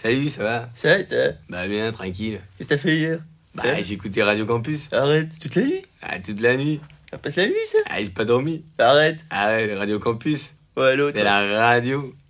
Salut, ça va? Ça va, toi? Bah bien, tranquille. Qu'est-ce que t'as fait hier? Bah j'ai écouté Radio Campus. Arrête, toute la nuit? Ah, toute la nuit. Ça passe la nuit, ça? Ah, j'ai pas dormi. Arrête. Ah ouais, Radio Campus. Ouais, l'autre. C'est la radio.